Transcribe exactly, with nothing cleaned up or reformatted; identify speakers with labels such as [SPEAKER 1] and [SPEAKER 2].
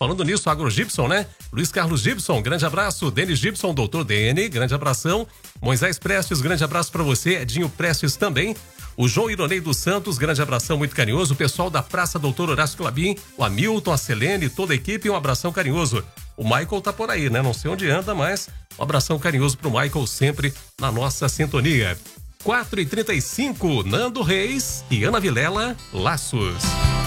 [SPEAKER 1] Falando nisso, Agro Gibson, né? Luiz Carlos Gibson, grande abraço. Denis Gibson, doutor D N, grande abração. Moisés Prestes, grande abraço para você. Edinho Prestes também. O João Ironei dos Santos, grande abração muito carinhoso. O pessoal da Praça Doutor Horácio Clabin, o Hamilton, a Selene, toda a equipe, um abração carinhoso. O Michael tá por aí, né? Não sei onde anda, mas um abração carinhoso pro Michael, sempre na nossa sintonia. quatro e trinta e cinco, Nando Reis e Ana Vilela, Laços.